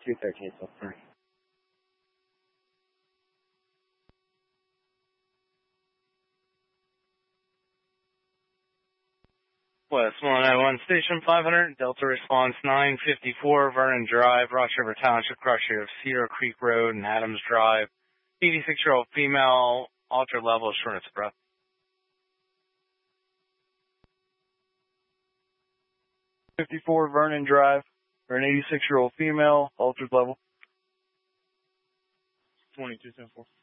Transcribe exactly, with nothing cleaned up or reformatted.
two thirteen till three. West one oh one Station five hundred, Delta Response nine fifty-four, Vernon Drive, Ross River Township, cross share of Cedar Creek Road and Adams Drive. eighty-six-year-old female, altered level of shortness of breath. fifty-four Vernon Drive, for an eighty-six-year-old female, altered level. twenty-two ten four.